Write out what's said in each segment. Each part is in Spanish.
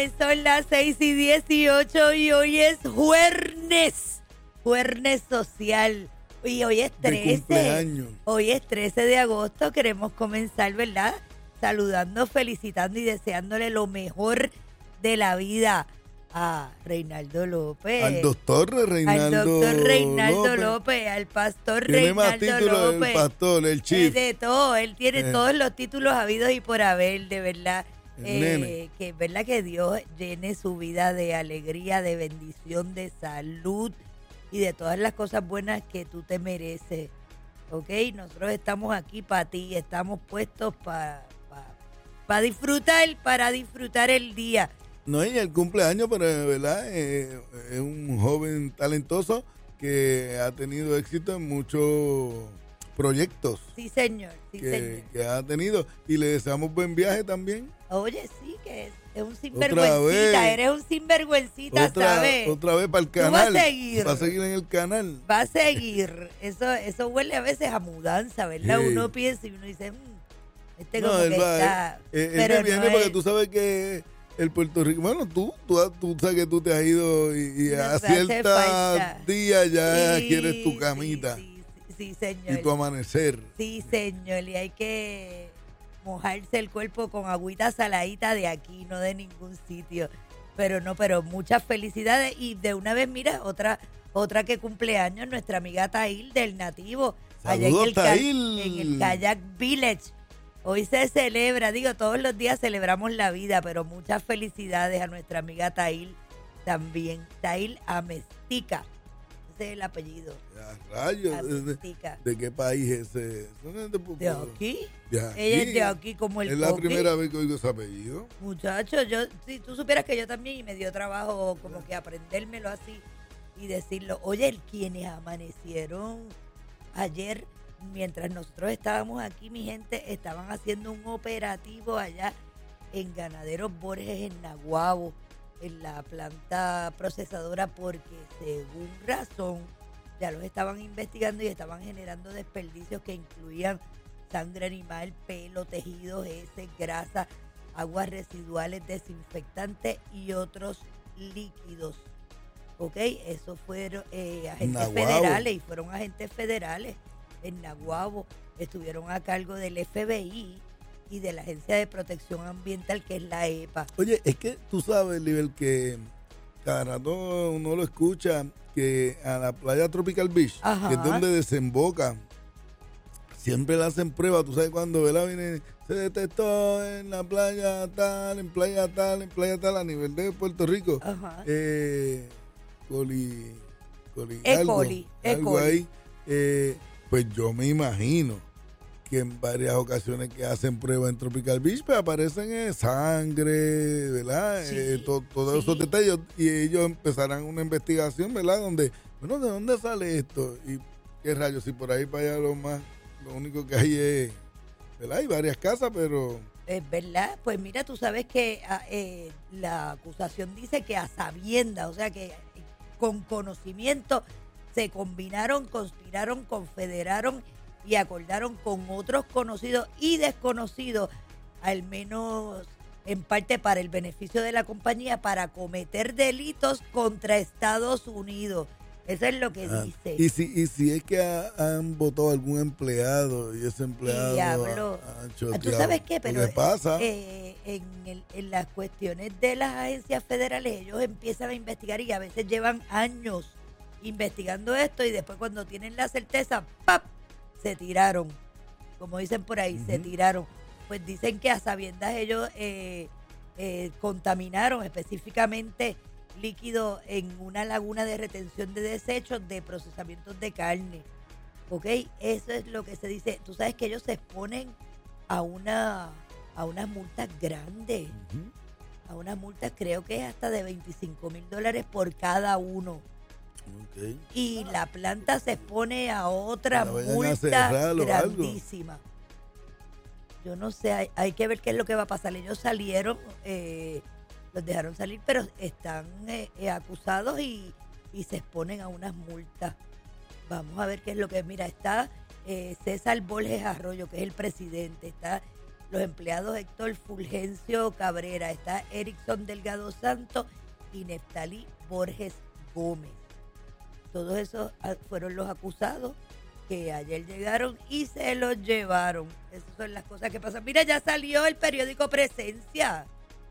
son las 6:18 y hoy es Juernes Social. Y hoy es 13. Hoy es 13 de agosto. Queremos comenzar, ¿verdad? Saludando, felicitando y deseándole lo mejor de la vida a Reinaldo López. Al doctor Reinaldo López, al pastor Reinaldo López. El pastor, el chief. De todo, él tiene todos los títulos habidos y por haber, de verdad. Que verdad que Dios llene su vida de alegría, de bendición, de salud y de todas las cosas buenas que tú te mereces. ¿Ok? Nosotros estamos aquí para ti, estamos puestos para disfrutar el día. No, y el cumpleaños, pero verdad es un joven talentoso que ha tenido éxito en muchos proyectos. Sí, señor. Que ha tenido. Y le deseamos buen viaje también. Oye, sí, que es un sinvergüencita. Eres un sinvergüencita, ¿sabes? Otra vez para el canal. Va a seguir. Va a seguir en el canal. Va a seguir. Eso huele a veces a mudanza, ¿verdad? Sí. Uno piensa y uno dice, como que está. Él viene porque tú sabes que el Puerto Rico, bueno, tú sabes que tú te has ido y a ciertos días ya quieres tu camita. Sí, señor. Y tu amanecer. Sí, señor. Y hay que mojarse el cuerpo con agüita saladita de aquí, no de ningún sitio. Pero muchas felicidades. Y de una vez, mira, otra que cumpleaños, nuestra amiga Tail del Nativo. Saludos, allá en el Kayak Village. Hoy se celebra, todos los días celebramos la vida, pero muchas felicidades a nuestra amiga Tail también. Tail Amestica. Ese es el apellido. Rayos. ¿De qué país es ese? ¿De aquí? De aquí. Ella es de aquí como el Es la primera vez que oigo ese apellido. Muchacho, si tú supieras que yo también, y me dio trabajo como que aprendérmelo así y decirlo. Oye, quienes amanecieron ayer, mientras nosotros estábamos aquí, mi gente, estaban haciendo un operativo allá en Ganaderos Borges, en Naguabo, en la planta procesadora, porque según razón ya los estaban investigando y estaban generando desperdicios que incluían sangre animal, pelo, tejidos, heces, grasa, aguas residuales, desinfectantes y otros líquidos. ¿Ok? Esos fueron agentes federales, y fueron agentes federales en Naguabo. Estuvieron a cargo del FBI y de la Agencia de Protección Ambiental, que es la EPA. Oye, es que tú sabes, Libel, que cada rato uno lo escucha, que a la playa Tropical Beach, ajá, que es donde desemboca, siempre le hacen pruebas. Tú sabes cuando viene, se detectó en la playa tal, en playa tal, en playa tal, a nivel de Puerto Rico. Ajá. Algo ahí. Pues yo me imagino que en varias ocasiones que hacen pruebas en Tropical Beach, pues aparecen sangre, ¿verdad? Sí, todos esos detalles, y ellos empezarán una investigación, ¿verdad? Donde, bueno, ¿de dónde sale esto? Y qué rayos, si por ahí para allá lo único que hay es, ¿verdad? Hay varias casas, pero... Es verdad, pues mira, tú sabes que la acusación dice que a sabiendas, o sea que con conocimiento se combinaron, conspiraron, confederaron y acordaron con otros conocidos y desconocidos, al menos en parte para el beneficio de la compañía, para cometer delitos contra Estados Unidos. Eso es lo que dice. Y si es que han votado algún empleado y ese empleado ha choteado. ¿Tú sabes qué? Pero ¿qué pasa? En las cuestiones de las agencias federales, ellos empiezan a investigar y a veces llevan años investigando esto, y después cuando tienen la certeza, ¡pap!, se tiraron. Como dicen por ahí, se tiraron. Pues dicen que a sabiendas ellos contaminaron específicamente líquido en una laguna de retención de desechos de procesamientos de carne. ¿Ok? Eso es lo que se dice. Tú sabes que ellos se exponen a unas multas grandes. A unas multas, creo que es hasta de $25,000 por cada uno. Okay. Y la planta se expone a otra multa grandísima. Yo no sé, hay que ver qué es lo que va a pasar. Ellos salieron, los dejaron salir, pero están acusados y se exponen a unas multas. Vamos a ver qué es lo que... Mira, está César Borges Arroyo, que es el presidente. Está los empleados Héctor Fulgencio Cabrera, está Erickson Delgado Santos y Neftalí Borges Gómez. Todos esos fueron los acusados que ayer llegaron y se los llevaron. Esas son las cosas que pasan. Mira, ya salió el periódico Presencia.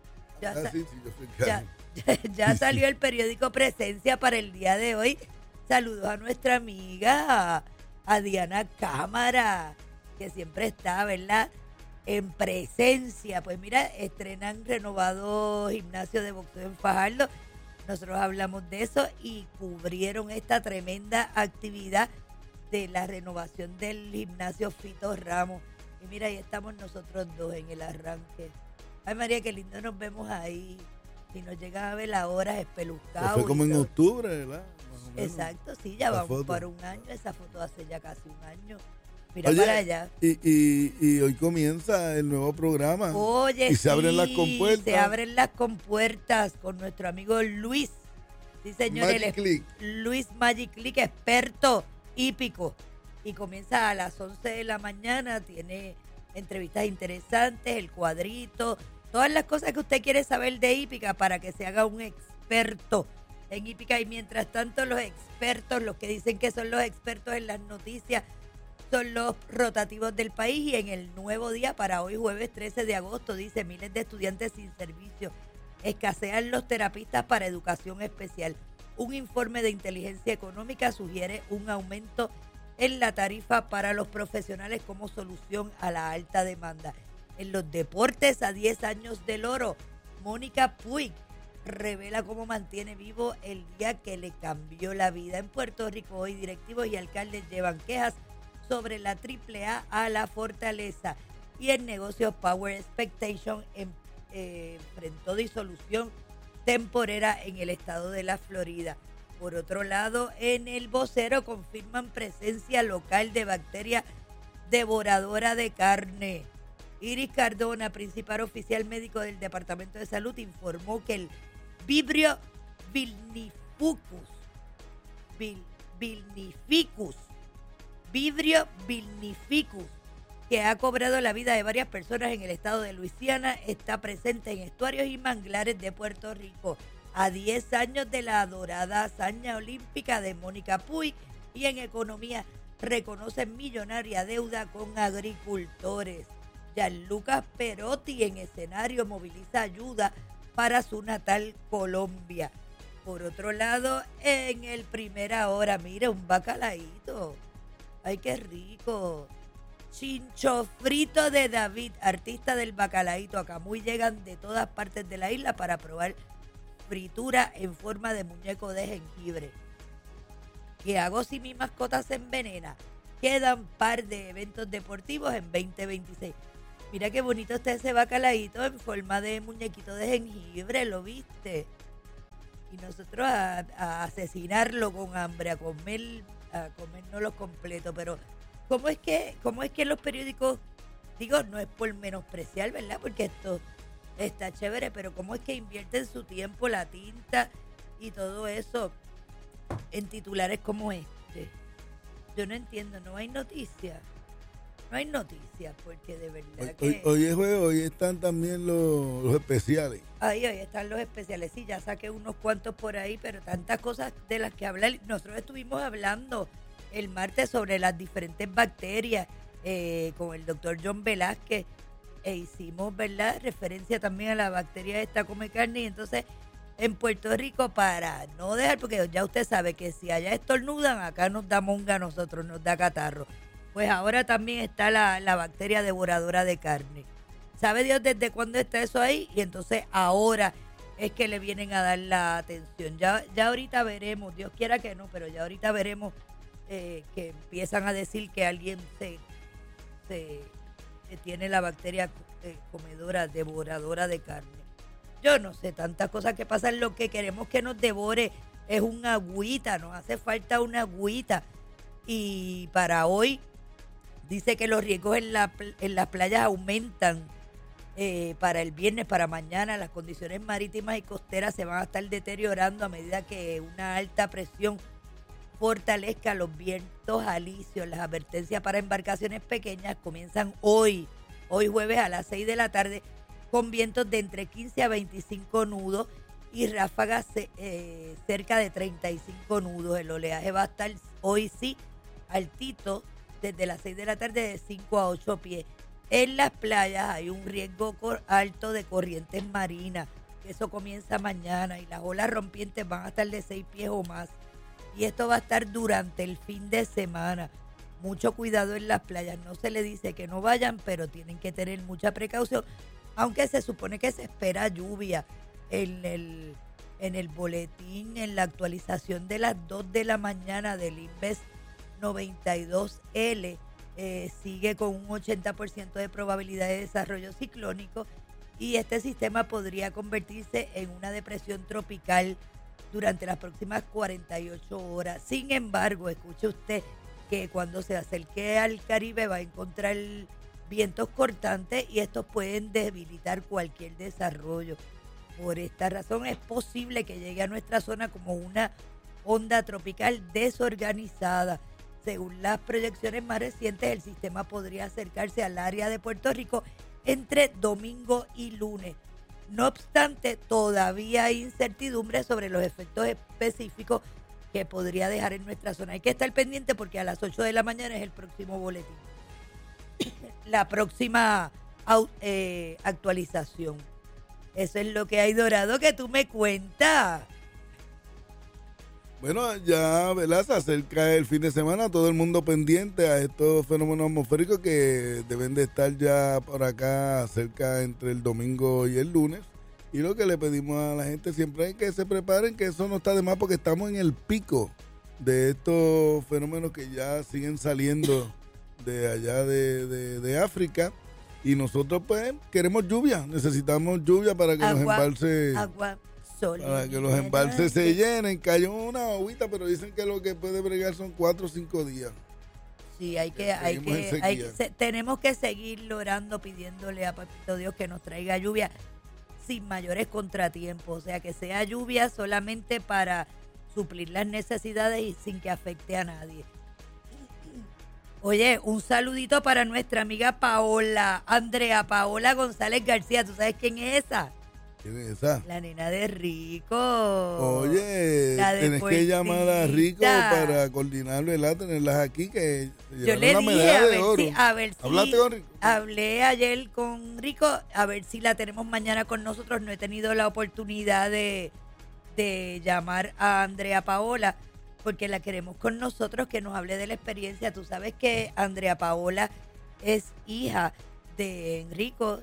Ya salió el periódico Presencia para el día de hoy. Saludos a nuestra amiga, a Diana Cámara, que siempre está, ¿verdad?, en Presencia. Pues mira, estrenan renovado gimnasio de boxeo en Fajardo. Nosotros hablamos de eso y cubrieron esta tremenda actividad de la renovación del gimnasio Fito Ramos. Y mira, ahí estamos nosotros dos en el arranque. Ay, María, qué lindo nos vemos ahí. Si nos llegan a ver la hora espelucado. Fue como en octubre, ¿verdad? Exacto, sí, ya vamos para un año. Esa foto hace ya casi un año. Mira. Oye, para allá. Y hoy comienza el nuevo programa. Oye, y se abren las compuertas. Se abren las compuertas con nuestro amigo Luis. Sí, señor. Luis Magic Click, experto hípico. Y comienza a las 11 de la mañana. Tiene entrevistas interesantes, el cuadrito, todas las cosas que usted quiere saber de hípica para que se haga un experto en hípica. Y mientras tanto, los expertos, los que dicen que son los expertos en las noticias, son los rotativos del país. Y en el Nuevo Día para hoy, jueves 13 de agosto, dice: miles de estudiantes sin servicio, escasean los terapistas para educación especial. Un informe de inteligencia económica sugiere un aumento en la tarifa para los profesionales como solución a la alta demanda. En los deportes, a 10 años del oro, Mónica Puig revela cómo mantiene vivo el día que le cambió la vida. En Puerto Rico hoy, directivos y alcaldes llevan quejas sobre la AAA a la fortaleza. Y en negocios, Power Expectation enfrentó disolución temporera en el estado de la Florida. Por otro lado, en el Vocero confirman presencia local de bacteria devoradora de carne. Iris Cardona, principal oficial médico del Departamento de Salud, informó que el Vibrio vilnificus, que ha cobrado la vida de varias personas en el estado de Luisiana, está presente en estuarios y manglares de Puerto Rico. A 10 años de la dorada hazaña olímpica de Mónica Puig. Y en economía, reconocen millonaria deuda con agricultores. Gianluca Perotti en escenario moviliza ayuda para su natal Colombia. Por otro lado, en el Primera Hora, mire, un bacalaíto. ¡Ay, qué rico! Chincho frito de David, artista del bacalaíto. A Camuy llegan de todas partes de la isla para probar fritura en forma de muñeco de jengibre. ¿Qué hago si mi mascota se envenena? Quedan par de eventos deportivos en 2026. Mira qué bonito está ese bacalaíto en forma de muñequito de jengibre, ¿lo viste? Y nosotros a asesinarlo con hambre, a comernos los completos. Pero ¿cómo es que los periódicos, digo, no es por menospreciar, ¿verdad? Porque esto está chévere, pero ¿cómo es que invierten su tiempo, la tinta y todo eso en titulares como este? Yo no entiendo, no hay noticias. No hay noticias, porque de verdad que... Hoy es jueves, hoy están también los especiales. Hoy están los especiales. Sí, ya saqué unos cuantos por ahí, pero tantas cosas de las que hablar. Nosotros estuvimos hablando el martes sobre las diferentes bacterias con el doctor John Velázquez. Hicimos, ¿verdad?, referencia también a la bacteria esta come carne. Y entonces, en Puerto Rico, para no dejar, porque ya usted sabe que si allá estornudan, acá nos da monga a nosotros, nos da catarro. Pues ahora también está la bacteria devoradora de carne. ¿Sabe Dios desde cuándo está eso ahí? Y entonces ahora es que le vienen a dar la atención. Ya ahorita veremos, Dios quiera que no, pero ya ahorita veremos que empiezan a decir que alguien se tiene la bacteria comedora, devoradora de carne. Yo no sé, tantas cosas que pasan. Lo que queremos que nos devore es un agüita, nos hace falta una agüita. Y para hoy dice que los riesgos en las playas aumentan para el viernes, para mañana. Las condiciones marítimas y costeras se van a estar deteriorando a medida que una alta presión fortalezca los vientos alisios. Las advertencias para embarcaciones pequeñas comienzan hoy hoy jueves a las 6 de la tarde, con vientos de entre 15 a 25 nudos y ráfagas cerca de 35 nudos. El oleaje va a estar hoy sí altito, desde las 6 de la tarde de 5 a 8 pies. En las playas hay un riesgo alto de corrientes marinas. Eso comienza mañana y las olas rompientes van a estar de 6 pies o más. Y esto va a estar durante el fin de semana. Mucho cuidado en las playas. No se le dice que no vayan, pero tienen que tener mucha precaución. Aunque se supone que se espera lluvia en el boletín, en la actualización de las 2 de la mañana del INVES 92L. Sigue con un 80% de probabilidad de desarrollo ciclónico y este sistema podría convertirse en una depresión tropical durante las próximas 48 horas. Sin embargo, escuche usted que cuando se acerque al Caribe va a encontrar vientos cortantes y estos pueden debilitar cualquier desarrollo. Por esta razón es posible que llegue a nuestra zona como una onda tropical desorganizada. Según las proyecciones más recientes, el sistema podría acercarse al área de Puerto Rico entre domingo y lunes. No obstante, todavía hay incertidumbre sobre los efectos específicos que podría dejar en nuestra zona. Hay que estar pendiente porque a las 8 de la mañana es el próximo boletín. La próxima actualización. Eso es lo que hay, Dorado, que tú me cuentas. Bueno, ya, ¿verdad? Se acerca el fin de semana, todo el mundo pendiente a estos fenómenos atmosféricos que deben de estar ya por acá cerca entre el domingo y el lunes. Y lo que le pedimos a la gente siempre es que se preparen, que eso no está de más porque estamos en el pico de estos fenómenos que ya siguen saliendo de allá de África. Y nosotros pues queremos lluvia, necesitamos lluvia para que los embalses... Para que los embalses se llenen. Cayó una agüita, pero dicen que lo que puede bregar son 4 o 5 días. Sí, tenemos que seguir orando, pidiéndole a Papito Dios que nos traiga lluvia sin mayores contratiempos. O sea, que sea lluvia solamente para suplir las necesidades y sin que afecte a nadie. Oye, un saludito para nuestra amiga Andrea Paola González García. ¿Tú sabes quién es esa? ¿Quién es esa? La nena de Rico. Oye, tenés que llamar a Rico para coordinar, ¿verdad? Tenerlas aquí, que yo le dije a ver si ¿Hablaste con Rico? Hablé ayer con Rico, a ver si la tenemos mañana con nosotros. No he tenido la oportunidad de llamar a Andrea Paola, porque la queremos con nosotros, que nos hable de la experiencia. Tú sabes que Andrea Paola es hija de Enrico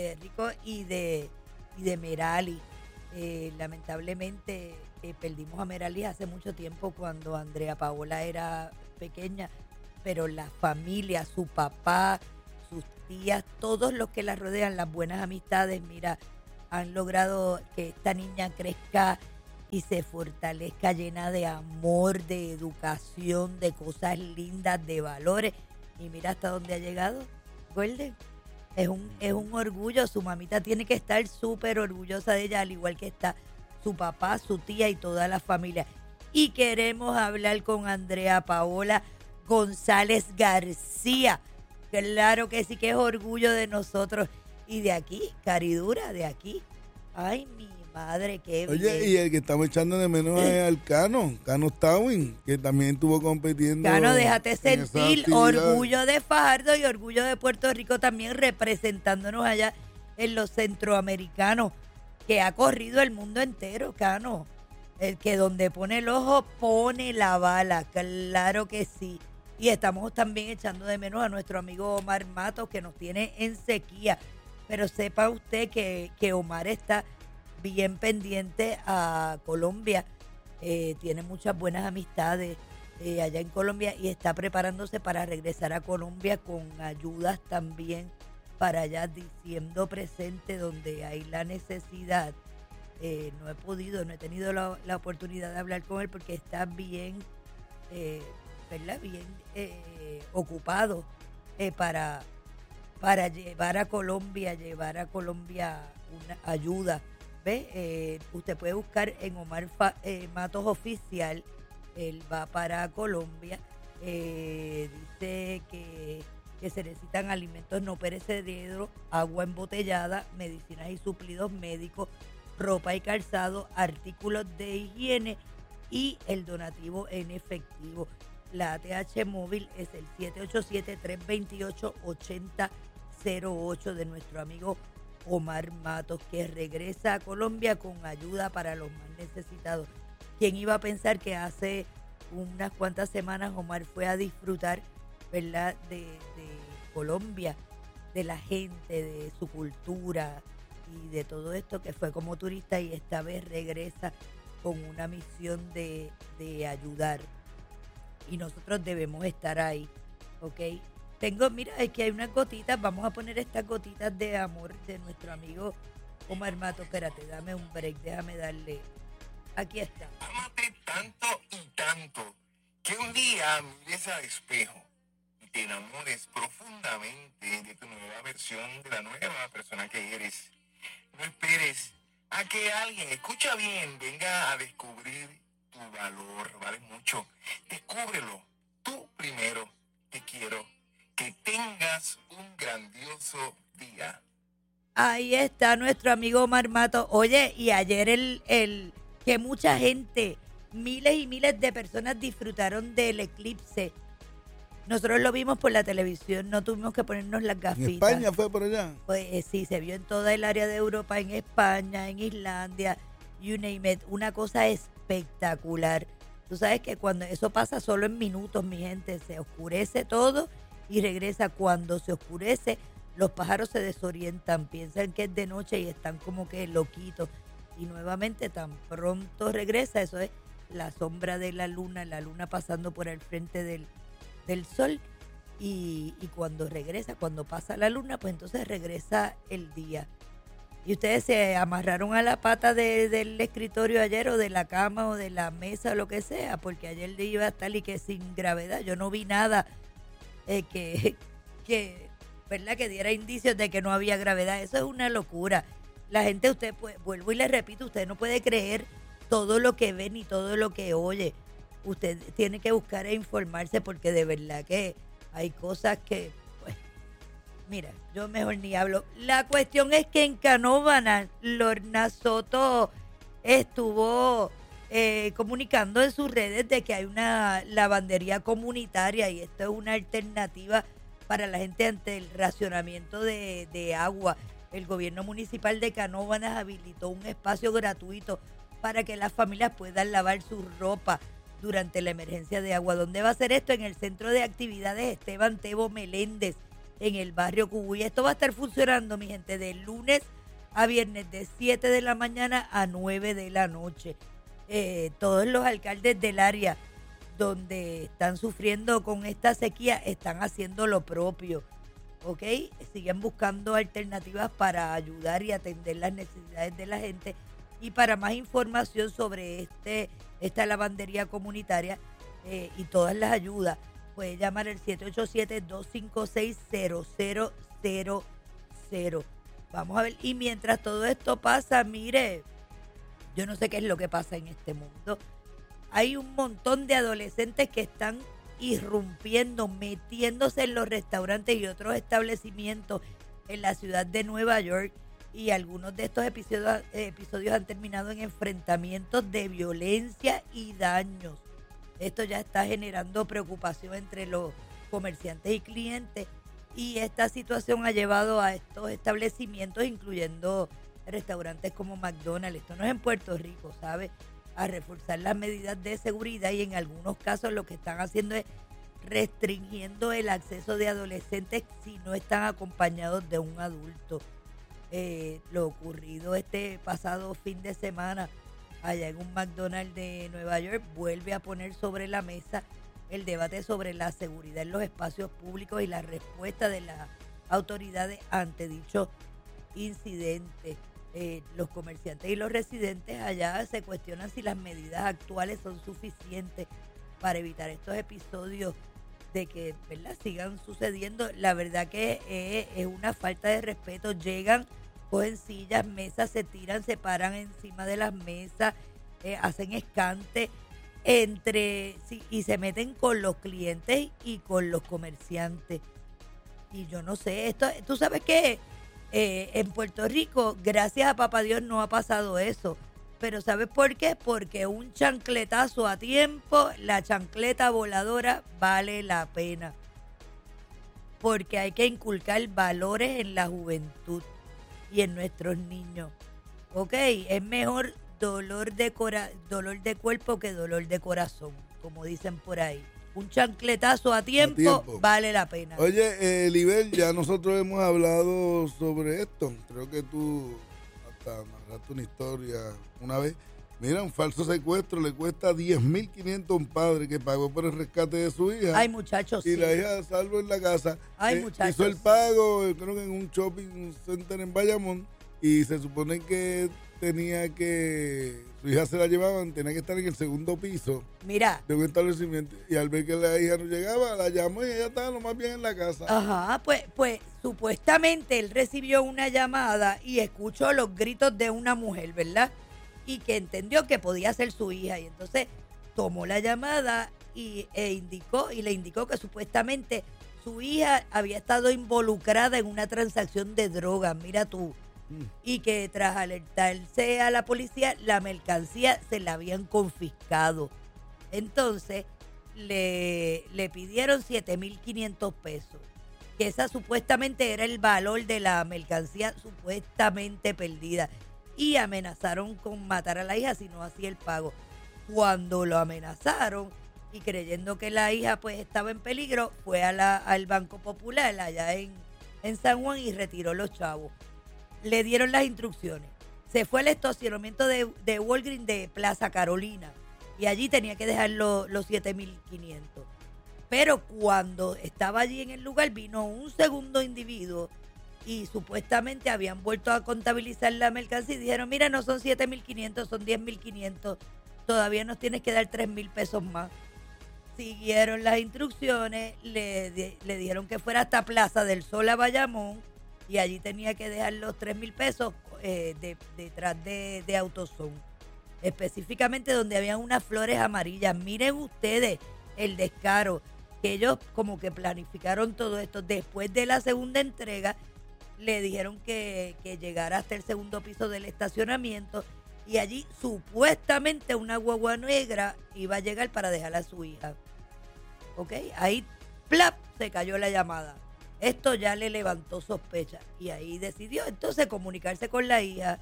y de Merali. Lamentablemente perdimos a Merali hace mucho tiempo cuando Andrea Paola era pequeña, pero la familia, su papá, sus tías, todos los que la rodean, las buenas amistades, mira, han logrado que esta niña crezca y se fortalezca llena de amor, de educación, de cosas lindas, de valores. Y mira hasta dónde ha llegado. Recuerden, es un orgullo. Su mamita tiene que estar súper orgullosa de ella, al igual que está su papá, su tía y toda la familia. Y queremos hablar con Andrea Paola González García. Claro que sí, que es orgullo de nosotros. Y de aquí, caridura, de aquí. Ay, mi madre, qué bien. Oye, y el que estamos echando de menos es al Cano Tawin, que también estuvo compitiendo. Cano, déjate sentir. Orgullo de Fajardo y orgullo de Puerto Rico también, representándonos allá en los centroamericanos, que ha corrido el mundo entero, Cano. El que donde pone el ojo pone la bala, claro que sí. Y estamos también echando de menos a nuestro amigo Omar Matos, que nos tiene en sequía. Pero sepa usted que Omar está bien pendiente a Colombia. Tiene muchas buenas amistades allá en Colombia y está preparándose para regresar a Colombia con ayudas también para allá, diciendo presente donde hay la necesidad. No he tenido la oportunidad de hablar con él porque está bien, ¿verdad? Bien ocupado para llevar a Colombia una ayuda. ¿Ve? Usted puede buscar en Omar Matos Oficial. Él va para Colombia. Dice que que se necesitan alimentos no perecederos, agua embotellada, medicinas y suplidos médicos, ropa y calzado, artículos de higiene y el donativo en efectivo. La ATH móvil es el 787-328-8008 de nuestro amigo Omar Matos, que regresa a Colombia con ayuda para los más necesitados. ¿Quién iba a pensar que hace unas cuantas semanas Omar fue a disfrutar, ¿verdad?, de Colombia, de la gente, de su cultura y de todo esto, que fue como turista y esta vez regresa con una misión de ayudar? Y nosotros debemos estar ahí, ¿ok? Mira, es que hay unas gotitas, vamos a poner estas gotitas de amor de nuestro amigo Omar Mato. Espérate, dame un break, déjame darle. Aquí está. Ámate tanto y tanto que un día mires al espejo y te enamores profundamente de tu nueva versión, de la nueva persona que eres. No esperes a que alguien, escucha bien, venga a descubrir tu valor. Vale mucho. Descúbrelo tú primero. Te quiero. Que tengas un grandioso día. Ahí está nuestro amigo Omar Mato. Oye, y ayer que mucha gente, miles y miles de personas disfrutaron del eclipse. Nosotros lo vimos por la televisión, no tuvimos que ponernos las gafitas. ¿En España fue por allá? Pues sí, se vio en toda el área de Europa, en España, en Islandia, you name it. Una cosa espectacular. Tú sabes que cuando eso pasa solo en minutos, mi gente, se oscurece todo y regresa. Cuando se oscurece, los pájaros se desorientan, piensan que es de noche y están como que loquitos. Y nuevamente tan pronto regresa, eso es la sombra de la luna pasando por el frente del sol. Y cuando regresa, cuando pasa la luna, pues entonces regresa el día. Y ustedes se amarraron a la pata del escritorio ayer, o de la cama, o de la mesa, o lo que sea, porque ayer iba a estar y que sin gravedad. Yo no vi nada que ¿verdad?, que diera indicios de que no había gravedad. Eso es una locura. La gente, vuelvo y le repito, usted no puede creer todo lo que ve ni todo lo que oye. Usted tiene que buscar e informarse, porque de verdad que hay cosas que, pues, mira, yo mejor ni hablo. La cuestión es que en Canóvanas, Lorna Soto estuvo comunicando en sus redes de que hay una lavandería comunitaria, y esto es una alternativa para la gente ante el racionamiento de agua. El gobierno municipal de Canóvanas habilitó un espacio gratuito para que las familias puedan lavar su ropa durante la emergencia de agua. ¿Dónde va a ser esto? En el Centro de Actividades Esteban Tebo Meléndez, en el barrio Cubuy. Esto va a estar funcionando, mi gente, de lunes a viernes, de 7 de la mañana a 9 de la noche. Todos los alcaldes del área donde están sufriendo con esta sequía están haciendo lo propio, ¿ok? Siguen buscando alternativas para ayudar y atender las necesidades de la gente. Y para más información sobre esta lavandería comunitaria y todas las ayudas, puede llamar al 787-256-0000. Vamos a ver. Y mientras todo esto pasa, mire, yo no sé qué es lo que pasa en este mundo. Hay un montón de adolescentes que están irrumpiendo, metiéndose en los restaurantes y otros establecimientos en la ciudad de Nueva York. Y algunos de estos episodios han terminado en enfrentamientos de violencia y daños. Esto ya está generando preocupación entre los comerciantes y clientes. Y esta situación ha llevado a estos establecimientos, incluyendo restaurantes como McDonald's, esto no es en Puerto Rico, ¿sabe?, a reforzar las medidas de seguridad, y en algunos casos lo que están haciendo es restringiendo el acceso de adolescentes si no están acompañados de un adulto. Lo ocurrido este pasado fin de semana allá en un McDonald's de Nueva York vuelve a poner sobre la mesa el debate sobre la seguridad en los espacios públicos y la respuesta de las autoridades ante dicho incidente. Los comerciantes y los residentes allá se cuestionan si las medidas actuales son suficientes para evitar estos episodios de que, ¿verdad?, sigan sucediendo. La verdad que es una falta de respeto. Llegan, cogen sillas, mesas, se tiran, se paran encima de las mesas, hacen escante y se meten con los clientes y con los comerciantes. Y yo no sé, esto, tú sabes que en Puerto Rico, gracias a papá Dios, no ha pasado eso. Pero ¿sabes por qué? Porque un chancletazo a tiempo, la chancleta voladora vale la pena. Porque hay que inculcar valores en la juventud y en nuestros niños. ¿Ok? Es mejor dolor de cuerpo que dolor de corazón, como dicen por ahí. Un chancletazo a tiempo vale la pena. Oye, Libel, ya nosotros hemos hablado sobre esto. Creo que tú hasta narraste una historia una vez. Mira, un falso secuestro le cuesta 10.500 a un padre que pagó por el rescate de su hija. Ay, muchachos, y sí. la hija salvo en la casa. Ay, muchachos, hizo el pago, creo que en un shopping center en Bayamón, y se supone que su hija se la llevaban, tenía que estar en el segundo piso. Mira. De un establecimiento. Y al ver que la hija no llegaba, la llamó y ella estaba lo más bien en la casa. Ajá, pues supuestamente él recibió una llamada y escuchó los gritos de una mujer, ¿verdad? Y que entendió que podía ser su hija. Y entonces tomó la llamada y le indicó que supuestamente su hija había estado involucrada en una transacción de drogas, mira tú. Y que tras alertarse a la policía, la mercancía se la habían confiscado. Entonces le pidieron 7.500 pesos, que esa supuestamente era el valor de la mercancía supuestamente perdida, y amenazaron con matar a la hija si no hacía el pago. Cuando lo amenazaron y creyendo que la hija pues estaba en peligro, fue al Banco Popular allá en San Juan y retiró los chavos. Le dieron las instrucciones. Se fue al estacionamiento de Walgreens de Plaza Carolina y allí tenía que dejar los 7.500. Pero cuando estaba allí en el lugar, vino un segundo individuo y supuestamente habían vuelto a contabilizar la mercancía y dijeron, mira, no son 7.500, son 10.500, todavía nos tienes que dar 3.000 pesos más. Siguieron las instrucciones, le dijeron que fuera hasta Plaza del Sol a Bayamón y allí tenía que dejar los 3.000 pesos detrás de AutoZone, específicamente donde habían unas flores amarillas. Miren ustedes el descaro, que ellos como que planificaron todo esto. Después de la segunda entrega, le dijeron que llegara hasta el segundo piso del estacionamiento y allí supuestamente una guagua negra iba a llegar para dejar a su hija. ¿Ok? Ahí, ¡plap!, se cayó la llamada. Esto ya le levantó sospecha y ahí decidió entonces comunicarse con la hija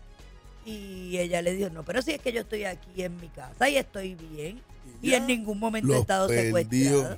y ella le dijo, no, pero si es que yo estoy aquí en mi casa y estoy bien y en ningún momento he estado secuestrada.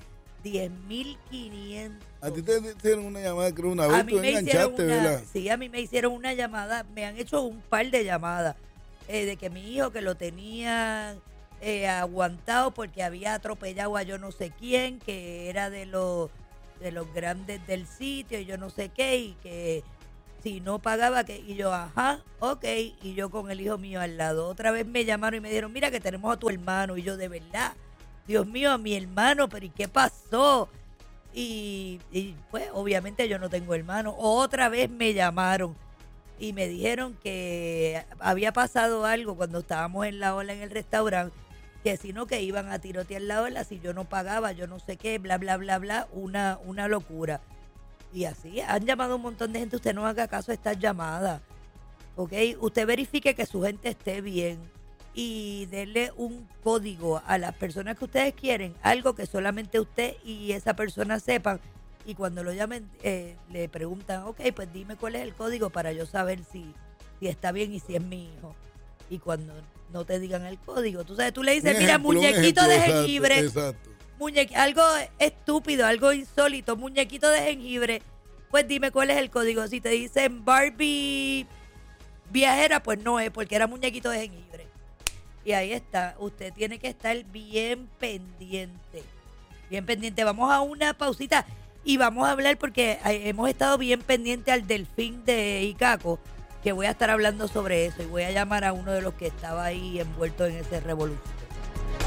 10.500. A ti te hicieron una llamada, creo, una vez, tú enganchaste, ¿verdad? Sí, a mí me hicieron una llamada, me han hecho un par de llamadas de que mi hijo que lo tenían aguantado porque había atropellado a yo no sé quién, que era de los grandes del sitio y yo no sé qué, y que si no pagaba, y yo, ajá, ok, y yo con el hijo mío al lado. Otra vez me llamaron y me dijeron, mira que tenemos a tu hermano, y yo, de verdad, Dios mío, a mi hermano, pero ¿y qué pasó? Y pues obviamente yo no tengo hermano. Otra vez me llamaron y me dijeron que había pasado algo cuando estábamos en la ola en el restaurante, que si no, que iban a tirotear la ola si yo no pagaba, yo no sé qué, bla, bla, bla, bla, una locura. Y así, han llamado un montón de gente. Usted no haga caso a estas llamadas, ¿ok? Usted verifique que su gente esté bien y denle un código a las personas que ustedes quieren, algo que solamente usted y esa persona sepan. Y cuando lo llamen, le preguntan, ok, pues dime cuál es el código para yo saber si está bien y si es mi hijo. Y cuando no te digan el código, tú sabes, tú le dices, mira, muñequito de jengibre. Exacto. Algo estúpido, algo insólito, muñequito de jengibre, pues dime cuál es el código. Si te dicen Barbie viajera, pues no es, porque era muñequito de jengibre. Y ahí está, usted tiene que estar bien pendiente. Bien pendiente. Vamos a una pausita y vamos a hablar porque hemos estado bien pendiente al delfín de Icaco, que voy a estar hablando sobre eso y voy a llamar a uno de los que estaba ahí envuelto en ese revolución.